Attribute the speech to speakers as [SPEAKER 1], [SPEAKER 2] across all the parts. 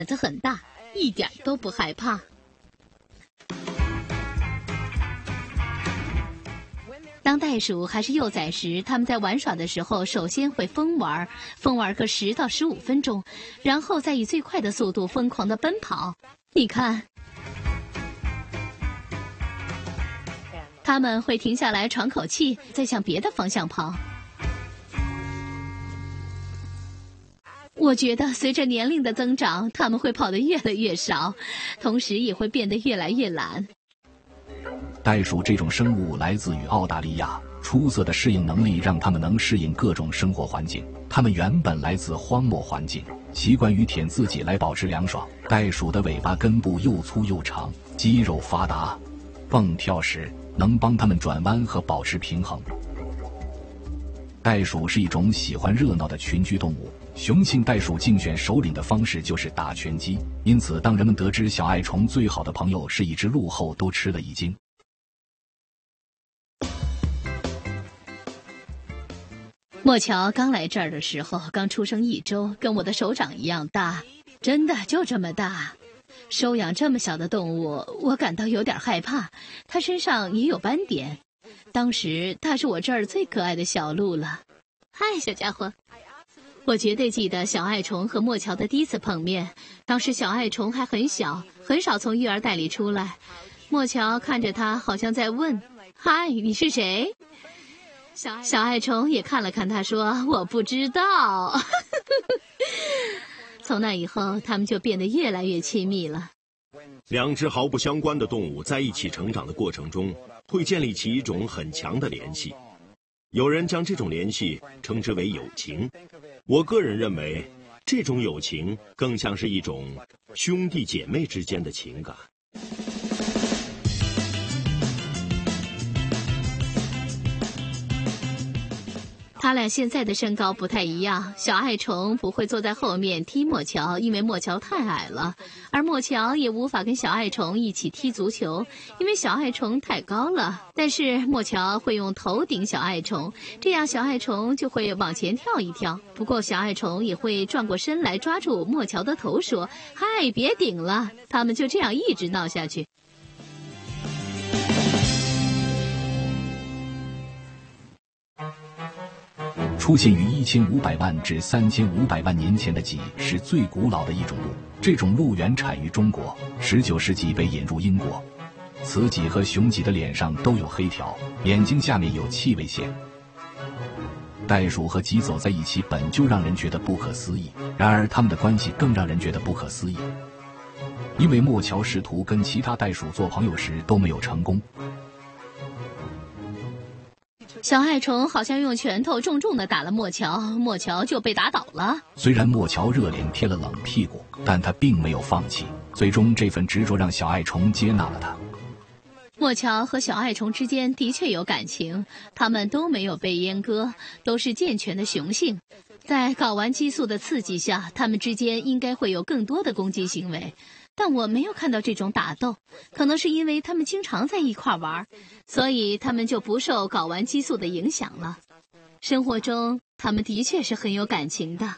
[SPEAKER 1] 胆子很大，一点都不害怕。当袋鼠还是幼崽时，它们在玩耍的时候，首先会疯玩个10到15分钟，然后再以最快的速度疯狂地奔跑。你看，它们会停下来喘口气，再向别的方向跑。我觉得随着年龄的增长，它们会跑得越来越少，同时也会变得越来越懒。
[SPEAKER 2] 袋鼠这种生物来自于澳大利亚，出色的适应能力让它们能适应各种生活环境。它们原本来自荒漠环境，习惯于舔自己来保持凉爽。袋鼠的尾巴根部又粗又长，肌肉发达，蹦跳时能帮它们转弯和保持平衡。袋鼠是一种喜欢热闹的群居动物，雄性袋鼠竞选首领的方式就是打拳击，因此当人们得知小爱虫最好的朋友是一只鹿后，都吃了一惊。
[SPEAKER 1] 莫乔刚来这儿的时候，刚出生1周，跟我的手掌一样大，真的就这么大。收养这么小的动物，我感到有点害怕。它身上也有斑点。当时它是我这儿最可爱的小鹿了。嗨，小家伙！我绝对记得小爱虫和莫乔的第一次碰面。当时小爱虫还很小，很少从育儿袋里出来。莫乔看着它，好像在问：“嗨，你是谁？”小爱虫也看了看他，说：“我不知道。”从那以后，他们就变得越来越亲密了。
[SPEAKER 3] 两只毫不相关的动物在一起成长的过程中，会建立起一种很强的联系。有人将这种联系称之为友情。我个人认为，这种友情更像是一种兄弟姐妹之间的情感。
[SPEAKER 1] 他俩现在的身高不太一样，小爱虫不会坐在后面踢莫乔，因为莫乔太矮了，而莫乔也无法跟小爱虫一起踢足球，因为小爱虫太高了。但是莫乔会用头顶小爱虫，这样小爱虫就会往前跳一跳。不过小爱虫也会转过身来抓住莫乔的头说：“嗨，别顶了！”他们就这样一直闹下去。
[SPEAKER 2] 出现于1500万至3500万年前的麂是最古老的一种鹿，这种鹿原产于中国，19世纪被引入英国。雌麂和雄麂的脸上都有黑条，眼睛下面有气味线。袋鼠和麂走在一起本就让人觉得不可思议，然而它们的关系更让人觉得不可思议，因为莫乔试图跟其他袋鼠做朋友时都没有成功。
[SPEAKER 1] 小爱虫好像用拳头重重地打了莫乔，莫乔就被打倒了。
[SPEAKER 2] 虽然莫乔热脸贴了冷屁股，但他并没有放弃，最终这份执着让小爱虫接纳了他。
[SPEAKER 1] 莫乔和小爱虫之间的确有感情，他们都没有被阉割，都是健全的雄性。在睾丸激素的刺激下，他们之间应该会有更多的攻击行为。但我没有看到这种打斗，可能是因为他们经常在一块玩，所以他们就不受睾丸激素的影响了。生活中，他们的确是很有感情的。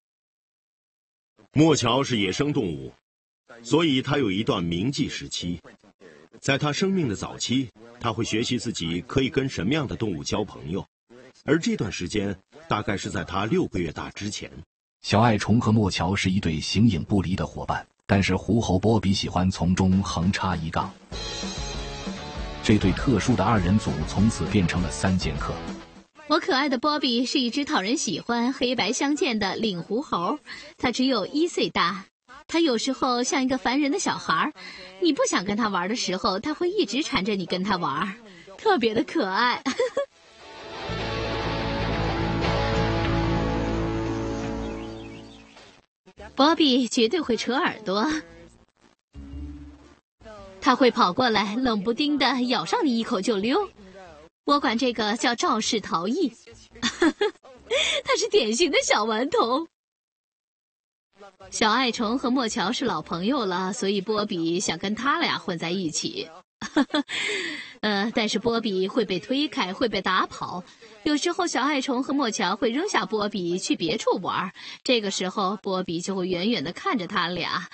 [SPEAKER 3] 莫乔是野生动物，所以他有一段铭记时期。在他生命的早期，他会学习自己可以跟什么样的动物交朋友，而这段时间大概是在他6个月大之前。
[SPEAKER 2] 小爱虫和莫乔是一对形影不离的伙伴，但是狐猴波比喜欢从中横插一杠。这对特殊的2人组从此变成了3剑客。
[SPEAKER 1] 我可爱的波比是一只讨人喜欢、黑白相间的领狐猴，它只有1岁大。它有时候像一个烦人的小孩，你不想跟它玩的时候，它会一直缠着你跟它玩，特别的可爱。波比绝对会扯耳朵，他会跑过来，冷不丁的咬上你一口就溜。我管这个叫肇事逃逸。他是典型的小顽童。小爱虫和莫乔是老朋友了，所以波比想跟他俩混在一起。但是波比会被推开，会被打跑。有时候小爱虫和莫乔会扔下波比去别处玩，这个时候波比就会远远地看着他俩。